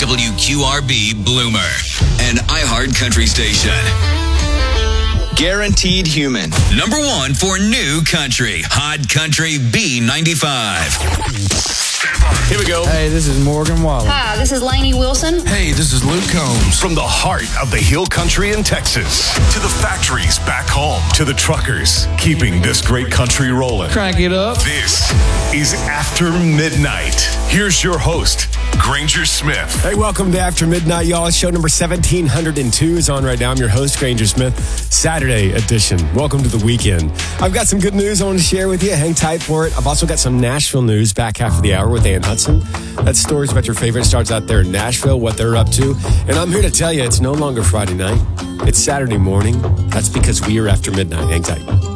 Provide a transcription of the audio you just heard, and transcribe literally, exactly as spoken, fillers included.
W Q R B Bloomer, an iHeart Country station. Guaranteed Human. Number one for new country. Hot Country B ninety-five. Here we go. Hey, this is Morgan Wallen. Hi, this is Lainey Wilson. Hey, this is Luke Combs. From the heart of the Hill Country in Texas to the factories back home to the truckers keeping this great country rolling. Crank it up. This is After Midnight. Here's your host, Granger Smith. Hey, welcome to After Midnight, y'all. Show number seventeen oh two is on right now. I'm your host, Granger Smith, Saturday edition. Welcome to the weekend. I've got some good news I want to share with you. Hang tight for it. I've also got some Nashville news back half of the hour with Ann Hudson. That stories about your favorite stars out there in Nashville, what they're up to. And I'm here to tell you it's no longer Friday night. It's Saturday morning. That's because we are After Midnight. Hang tight.